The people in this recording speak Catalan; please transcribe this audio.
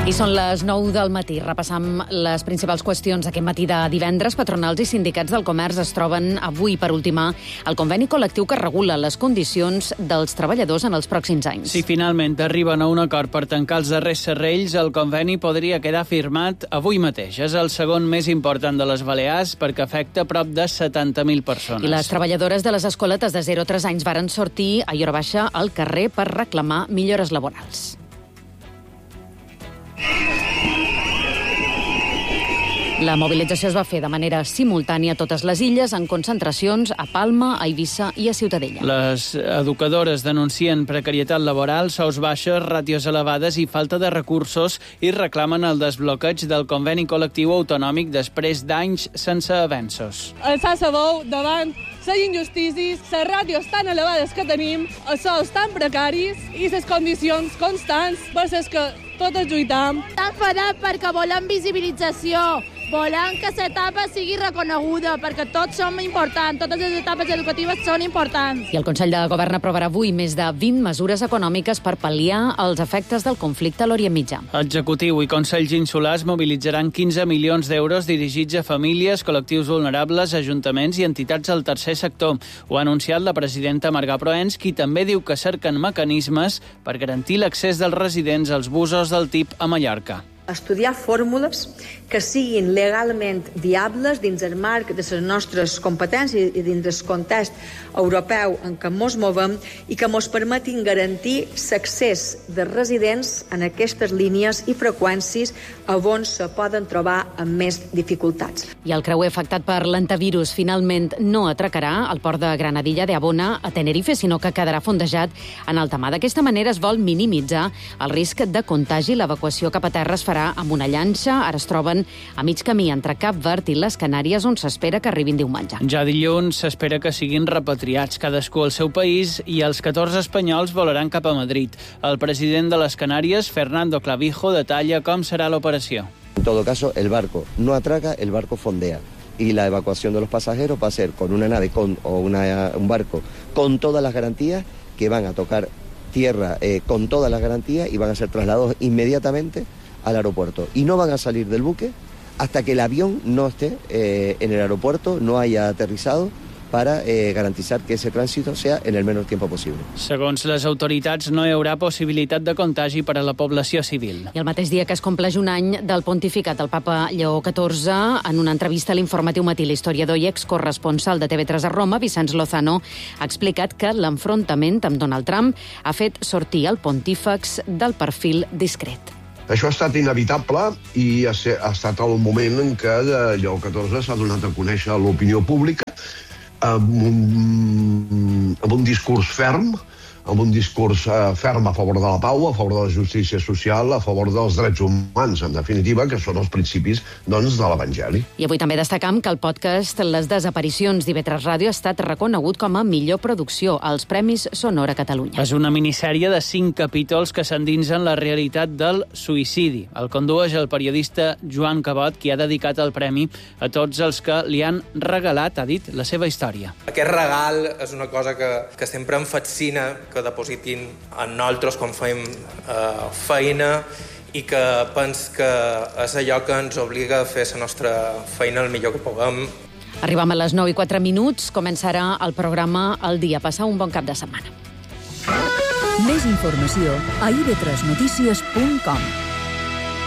I són les 9 del matí. Repassam les principals qüestions d'aquest matí de divendres. Patronals i sindicats del comerç es troben avui per ultimar el conveni col·lectiu que regula les condicions dels treballadors en els pròxims anys. Si finalment arriben a un acord per tancar els darrers serrells, el conveni podria quedar firmat avui mateix. És el segon més important de les Balears perquè afecta prop de 70.000 persones. I les treballadores de les escoletes de 0 a 3 anys varen sortir a Hora Baixa al carrer per reclamar millores laborals. La mobilització es va fer de manera simultània a totes les illes, en concentracions a Palma, a Eivissa i a Ciutadella. Les educadores denuncien precarietat laboral, sous baixes, ràtios elevades i falta de recursos i reclamen el desbloqueig del conveni col·lectiu autonòmic després d'anys sense avenços. Alçar la veu davant les injustícies, les ràtios tan elevades que tenim, els sous tan precaris i les condicions constants per les que totes lluitam. Estan enfadats perquè volen visibilització, volen que l'etapa sigui reconeguda, perquè tots som importants, totes les etapes educatives són importants. I el Consell de Govern aprovarà avui més de 20 mesures econòmiques per pal·liar els efectes del conflicte a l'Orient Mitjà. Executiu i Consells Insulars mobilitzaran 15 milions d'euros dirigits a famílies, col·lectius vulnerables, ajuntaments i entitats del tercer sector. Ho ha anunciat la presidenta Marga Proens, qui també diu que cerquen mecanismes per garantir l'accés dels residents als busos del TIP a Mallorca. Estudiar fórmules que siguin legalment viables dins el marc de les nostres competències i dins el context europeu en què ens movem i que ens permetin garantir l'accés de residents en aquestes línies i freqüències on se poden trobar amb més dificultats. I el creuer afectat per l'antivirus finalment no atracarà al port de Granadilla de Abona a Tenerife, sinó que quedarà fondejat en alta mar. D'aquesta manera es vol minimitzar el risc de contagi. L'evacuació cap a terra es farà amb una llanxa. Ara es troben a mig camí entre Cap Verd i les Canàries, on s'espera que arribin diumenge. Ja dilluns s'espera que siguin repatriats cadascú al seu país i els 14 espanyols volaran cap a Madrid. El president de les Canàries, Fernando Clavijo, detalla com serà l'operació. En todo caso, el barco no atraca, el barco fondea. Y la evacuación de los pasajeros va a ser con una nave un barco con todas las garantías que van a tocar tierra con todas las garantías y van a ser trasladados inmediatamente al aeropuerto. Y no van a salir del buque hasta que el avión no esté en el aeropuerto, no haya aterrizado, para garantizar que ese trànsit sea en el menor tiempo possible. Segons les autoritats, no hi haurà possibilitat de contagi per a la població civil. I el mateix dia que es compleix un any del pontificat del papa Lleó XIV, en una entrevista a l'Informatiu Matí, l'historiador i excorresponsal de TV3 a Roma, Vicenç Lozano, ha explicat que l'enfrontament amb Donald Trump ha fet sortir el pontífex del perfil discret. Això ha estat inevitable i ha estat el moment en què Lleó XIV s'ha donat a conèixer a l'opinió pública amb un discurs ferm, amb un discurs ferm a favor de la pau, a favor de la justícia social, a favor dels drets humans, en definitiva, que són els principis de l'Evangeli. I avui també destacam que el podcast Les desaparicions d'IV3 Ràdio ha estat reconegut com a millor producció als Premis Sonora Catalunya. És una minissèrie de 5 capítols que s'endinsen la realitat del suïcidi. El condueix el periodista Joan Cabot, qui ha dedicat el premi a tots els que li han regalat, ha dit, la seva història. Aquest regal és una cosa que sempre em fascina, que depositin en nosaltres quan fem feina i que pens que és allò que ens obliga a fer la nostra feina el millor que puguem. Arribem a les 9:04. Començarà el programa El Dia. Passar un bon cap de setmana. Més informació a ib3notícies.com.